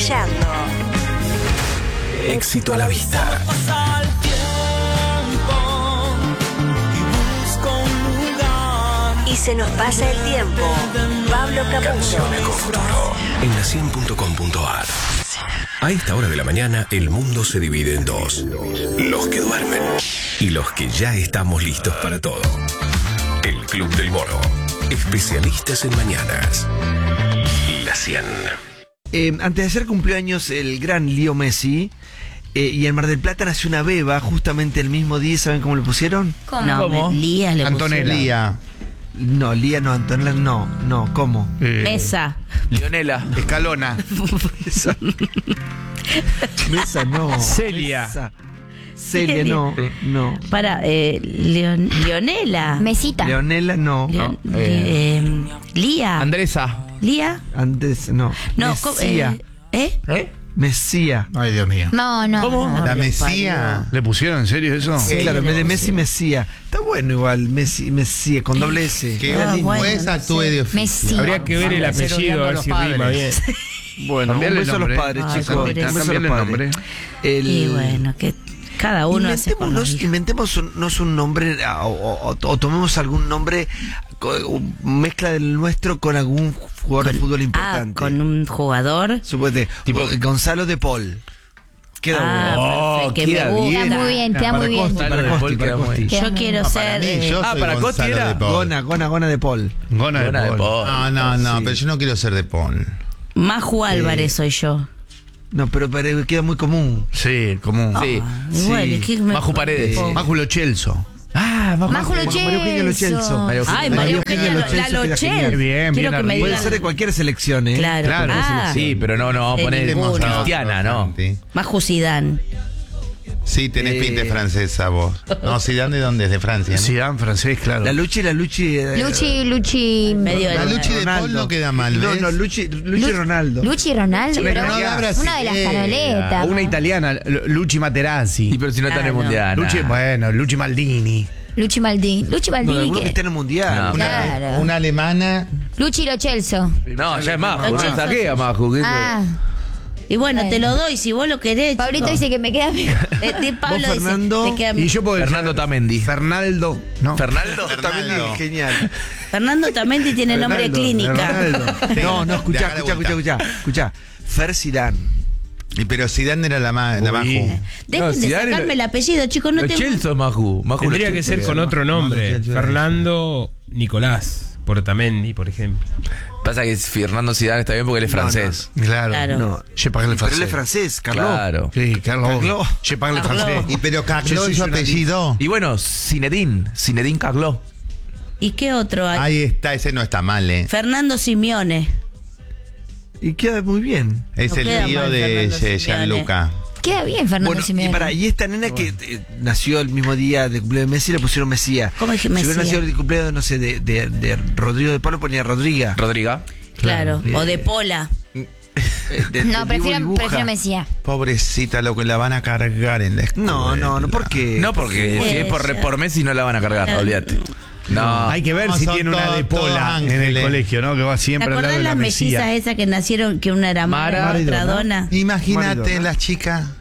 brillando. Éxito a la vista. Pasa el tiempo y busco un lugar. Y se nos pasa el tiempo. Pablo Capuzzo. Canciones con futuro. En la100.com.ar. A esta hora de la mañana, el mundo se divide en dos. Los que duermen y los que ya estamos listos para todo. El Club del Moro. Especialistas en mañanas. La 100. Antes de hacer cumpleaños el gran Leo Messi, y en Mar del Plata nació una beba justamente el mismo día. ¿Saben cómo le pusieron? ¿Cómo? Lía le Antonella. pusieron. No, Lía no, Antonella no, ¿cómo? Mesa. Leonela. Escalona. Mesa no. Celia. Celia no. Para, Leonela. Mesita. Leonela no. Lía. Andresa. Lía. Antes no. No, Mesía. Mesía. Ay, Dios mío. No. La Mesía. ¿Le pusieron en serio eso? Sí, claro, en vez de Messi, Mesía. Está bueno igual, Mesía, con doble S. Que Bueno, después actúe de oficio. Mesía. Habría que ver el apellido, a ver si rima bien. Bueno, un Cambiarle beso a los nombre. padres, Ay, chicos. pobrecito. Un beso a los Cambiarle padres. Y bueno, que cada uno hace con los hijos. Inventémonos un nombre o tomemos algún nombre, mezcla del nuestro con algún jugador de fútbol importante. Con un jugador. Suponete, tipo Gonzalo de Paul. Queda bueno. Perfecto, que queda me gusta. bien. Muy bien, te da muy bien. Gonzalo de Costi, Paul para queda muy Costi. bien. Yo quiero ser. Yo Ah, soy para Costi Gonzalo era. de Paul. Gona de Paul. Gona de Paul. No, Sí. pero yo no quiero ser de Paul. Maju Álvarez soy yo. No, pero queda muy común. Sí, común. Sí. Igual, es que me- Maju Paredes. Máculo Chelso. Ah, Máculo María Eugenia Lo Celso. Ay, María Eugenia Lo la Celso queda Lochel. genial. Bien, Quiero bien que me arriba. Puede digan. ser de cualquier selección, ¿eh? Claro. Claro. Ah, Sí, pero no vamos a poner ninguno. Cristiana, ¿no? Maju Zidane. Sí, tenés pinta de francesa vos. No, Zidane de dónde es, de Francia, ¿no? Zidane, francés, claro. La Luchi. Luchi. Medio La de- Luchi de Paul no queda mal, ¿ves? No, Luchi Ronaldo. Luchi Ronaldo. Pero pero no habrá una de las canoletas. Una italiana, Luchi Materazzi. Y pero si no está en el no. mundial. Luchi Maldini. Luchi Maldini. No, alguno que esté en el mundial. No. Claro. Una alemana. Luchi Lo Celso. No, ya es Maju, no Lo saqué a Maju. que eso- Ah, Y bueno, te lo doy si vos lo querés. Pablito chico. dice que me queda mejor. Pablo Vos, Fernando, dice, te queda Y yo puedo Fernando Tamendi. Fernaldo, ¿no? ¿Fernaldo? También genial. Fernando también tiene nombre de clínica. No, escuchá. Fer Zidane. Pero Zidane era la Maju. Dejen No, de Zidane sacarme el apellido, chicos. No Lo tengo... Chelsea es Maju. Tendría que ser con otro nombre. Maju. Fernando Nicolás Portamendi, por ejemplo. Pasa que Fernando Zidane está bien porque él es francés. Claro. Claro. No. Je parle Pero él français. es francés, Carlos. Claro. Sí, Carlos. Carlos. Je parle Carlos. français. Y pero Carlos Je es su suis apellido. Y bueno, Zinedine Carlo. ¿Y qué otro hay? Ahí está, ese no está mal, Fernando Simeone. Y queda muy bien. Es No el queda tío mal de Fernando Simeone. Gianluca. Queda bien, Fernando Bueno, Simeone. y esta nena que nació el mismo día de cumpleaños de Messi, le pusieron Mesía. ¿Cómo dije Si hubiera Mesía? nacido el cumpleaños, no sé, de Rodrigo de Pablo, ponía Rodriga. Rodriga. Claro. Claro. O de Pola. No, prefiero Mesía. Pobrecita, lo que la van a cargar en la escuela. No, ¿por qué? No, porque si es por Messi no la van a cargar, olvídate. No. Hay que ver No, si son tiene una de todos Pola en el ángeles. colegio, ¿no? Que va ¿Te siempre al lado acordás de la las mellizas Mesía. esas que nacieron, que una era Mara Mara, y otra Donna. Donna? Imagínate Maradona. la chica.